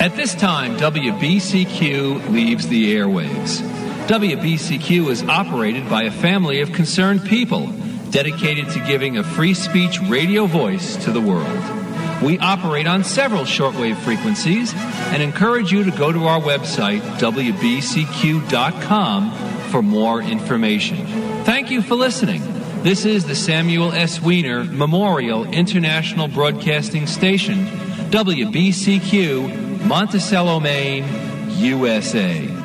At this time, WBCQ leaves the airwaves. WBCQ is operated by a family of concerned people dedicated to giving a free speech radio voice to the world. We operate on several shortwave frequencies and encourage you to go to our website, WBCQ.com, for more information. Thank you for listening. This is the Samuel S. Weiner Memorial International Broadcasting Station, WBCQ, Monticello, Maine, USA.